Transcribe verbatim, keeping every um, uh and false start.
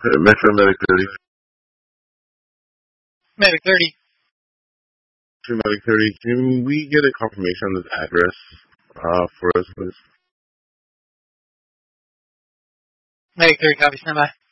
Metro Medic thirty. Medic thirty. Metro Medic thirty, can we get a confirmation on this address uh, for us, please? Medic thirty, copy, stand by.